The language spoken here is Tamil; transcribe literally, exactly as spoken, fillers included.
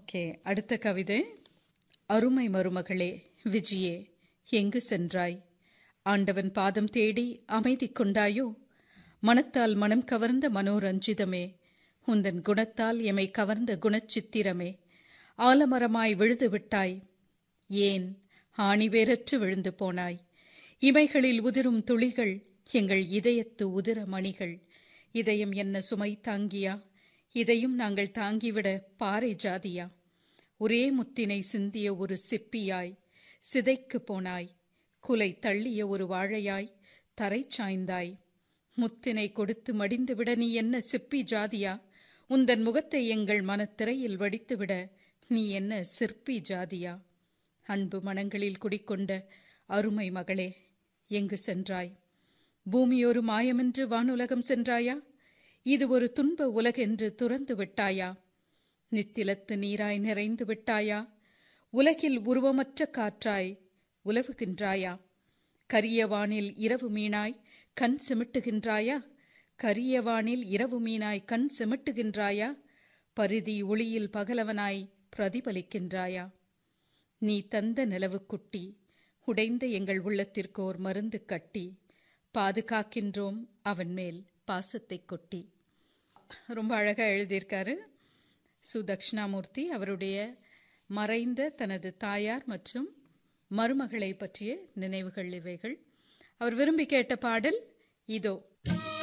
ஓகே, அடுத்த கவிதை. அருமை மருமகளே விஜியே, எங்கு சென்றாய்? ஆண்டவன் பாதம் தேடி அமைதி கொண்டாயோ? மனத்தால் மனம் கவர்ந்த மனோரஞ்சிதமே, உந்தன் குணத்தால் எமை கவர்ந்த குணச்சித்திரமே, ஆலமரமாய் விழுது விட்டாய். ஏன் ஆணிவேரற்று விழுந்து போனாய்? இமைகளில் உதிரும் துளிகள் எங்கள் இதயத்து உதிர மணிகள். இதயம் என்ன சுமை தாங்கியா? இதையும் நாங்கள் தாங்கிவிட பாறை ஜாதியா? ஒரே முத்தினை சிந்திய ஒரு சிப்பியாய் சிதைக்கு போனாய். குலை தள்ளிய ஒரு வாழையாய் தரை சாய்ந்தாய். முத்தினை கொடுத்து மடிந்துவிட நீ என்ன சிப்பி ஜாதியா? உந்தன் முகத்தை எங்கள் மனத்திரையில் வடித்துவிட நீ என்ன சிற்பி ஜாதியா? அன்பு மனங்களில் குடிக்கொண்ட அருமை மகளே, எங்கு சென்றாய்? பூமியொரு மாயமென்று வானுலகம் சென்றாயா? இது ஒரு துன்ப உலகென்று துறந்து விட்டாயா? நித்திலத்து நீராய் நிறைந்து விட்டாயா? உலகில் உருவமற்ற காற்றாய் உலவுகின்றாயா? கரியவானில் இரவு மீனாய் கண் சிமிட்டுகின்றாயா? கரியவானில் இரவு மீனாய் கண் சிமிட்டுகின்றாயா? பரிதி ஒளியில் பகலவனாய் பிரதிபலிக்கின்றாயா? நீ தந்த நிலவுக்குட்டி உடைந்த எங்கள் உள்ளத்திற்கோர் மருந்து கட்டி, பாதுகாக்கின்றோம் அவன் மேல் பாசத்தை கொட்டி. ரொம்ப அழகாக எழுதியிருக்காரு சு தட்சிணாமூர்த்தி. அவருடைய மறைந்த தனது தாயார் மற்றும் மருமகளை பற்றிய நினைவுகள் இவைகள். அவர் விரும்பி கேட்ட பாடல் இதோ.